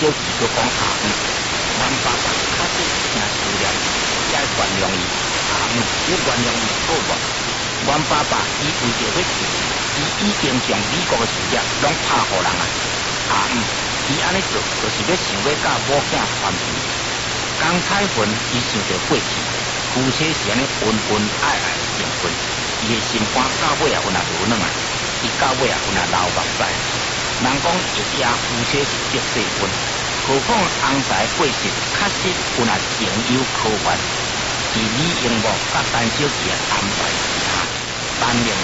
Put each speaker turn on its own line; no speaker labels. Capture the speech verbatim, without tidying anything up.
小琪就讲啊，嗯，阮爸爸确实真思念，也原谅伊，啊，嗯，你原谅伊好无？阮爸爸伊为着要救，伊已经将美国嘅事业拢拍互人啊，啊，嗯，伊安尼做就是要想要甲某囝团圆。江彩云伊想着过去，夫妻是安尼恩恩爱爱的成分，伊嘅心肝到尾也有那无软啊，伊到尾也有那流目屎。人讲一夜夫妻是结世婚，何况翁婿过世确实有那情有可原。伫李英武甲陈小琪嘅安排之下，陈明